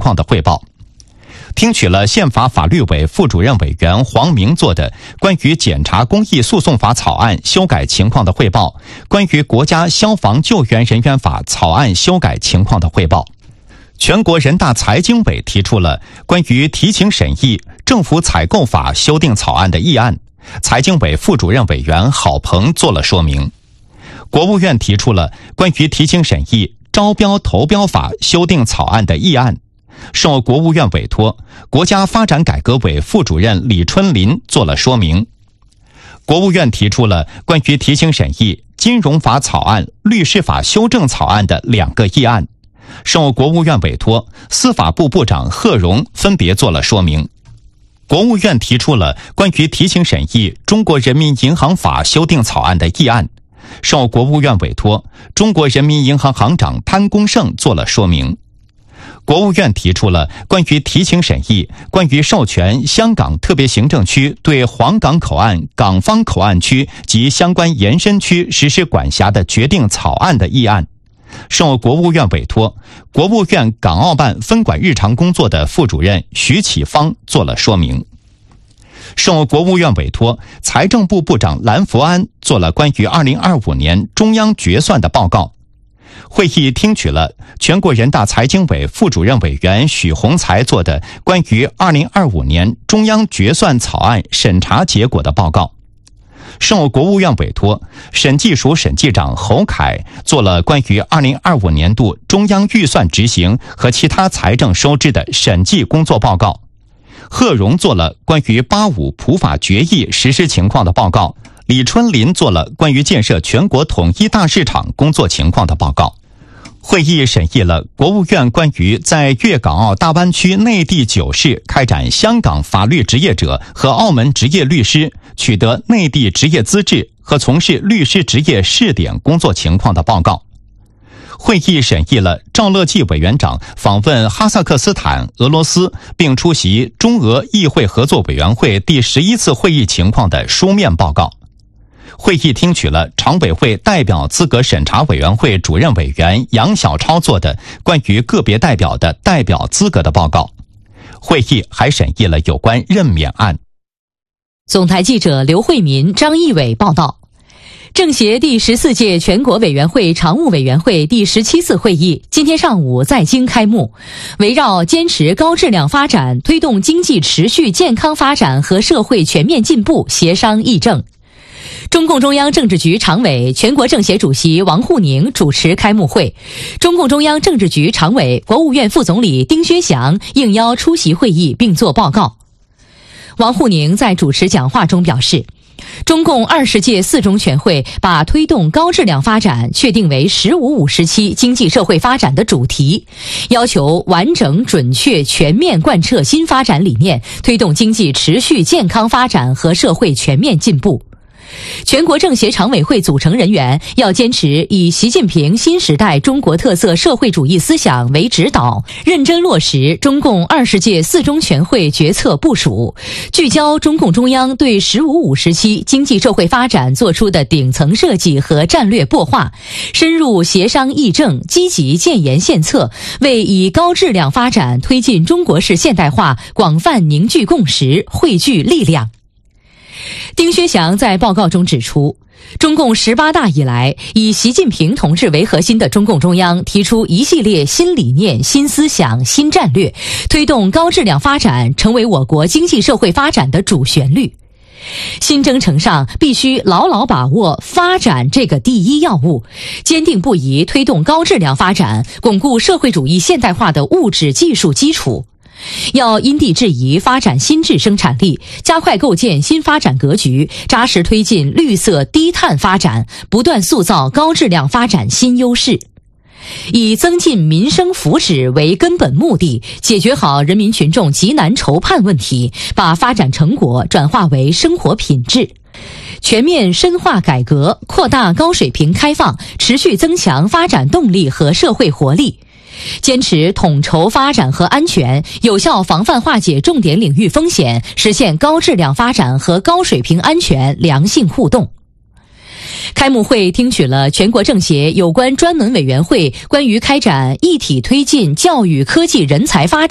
况的汇报，听取了宪法法律委副主任委员黄明做的关于检察公益诉讼法草案修改情况的汇报，关于国家消防救援人员法草案修改情况的汇报。全国人大财经委提出了关于提请审议政府采购法修订草案的议案，财经委副主任委员郝鹏做了说明。国务院提出了关于提请审议招标投标法修订草案的议案，受国务院委托，国家发展改革委副主任李春林做了说明。国务院提出了关于提请审议金融法草案、律师法修正草案的2个议案，受国务院委托，司法部部长贺荣分别做了说明。国务院提出了关于提请审议中国人民银行法修订草案的议案，受国务院委托，中国人民银行行长潘功胜做了说明。国务院提出了关于提请审议关于授权香港特别行政区对黄港口岸港方口岸区及相关延伸区实施管辖的决定草案的议案，受国务院委托，国务院港澳办分管日常工作的副主任徐启芳做了说明。受国务院委托，财政部部长蓝福安做了关于2025年中央决算的报告。会议听取了全国人大财经委副主任委员许宏才做的关于2025年中央决算草案审查结果的报告。受国务院委托，审计署审计长侯凯做了关于2025年度中央预算执行和其他财政收支的审计工作报告。贺荣做了关于85普法决议实施情况的报告，李春林做了关于建设全国统一大市场工作情况的报告。会议审议了国务院关于在粤港澳大湾区内地9市开展香港法律职业者和澳门职业律师取得内地职业资质和从事律师职业试点工作情况的报告。会议审议了赵乐际委员长访问哈萨克斯坦、俄罗斯并出席中俄议会合作委员会第11次会议情况的书面报告。会议听取了常委会代表资格审查委员会主任委员杨晓超做的关于个别代表的代表资格的报告。会议还审议了有关任免案。 总台记者刘慧民、张义伟报道。政协第14届全国委员会常务委员会第17次会议今天上午在京开幕，围绕坚持高质量发展、推动经济持续健康发展和社会全面进步协商议政。中共中央政治局常委、全国政协主席王沪宁主持开幕会，中共中央政治局常委、国务院副总理丁薛祥应邀出席会议并作报告。王沪宁在主持讲话中表示，中共20届4中全会把推动高质量发展确定为“15五”时期经济社会发展的主题，要求完整、准确、全面贯彻新发展理念，推动经济持续健康发展和社会全面进步。全国政协常委会组成人员要坚持以习近平新时代中国特色社会主义思想为指导，认真落实中共20届4中全会决策部署，聚焦中共中央对“15五”时期经济社会发展作出的顶层设计和战略擘画，深入协商议政，积极建言献策，为以高质量发展推进中国式现代化广泛凝聚共识、汇聚力量。丁薛祥在报告中指出，中共18大以来，以习近平同志为核心的中共中央提出一系列新理念、新思想、新战略，推动高质量发展成为我国经济社会发展的主旋律。新征程上必须牢牢把握发展这个第一要务，坚定不移推动高质量发展，巩固社会主义现代化的物质技术基础。要因地制宜发展新质生产力，加快构建新发展格局，扎实推进绿色低碳发展，不断塑造高质量发展新优势。以增进民生福祉为根本目的，解决好人民群众急难愁盼问题，把发展成果转化为生活品质。全面深化改革，扩大高水平开放，持续增强发展动力和社会活力。坚持统筹发展和安全，有效防范化解重点领域风险，实现高质量发展和高水平安全良性互动。开幕会听取了全国政协有关专门委员会关于开展一体推进教育科技人才发展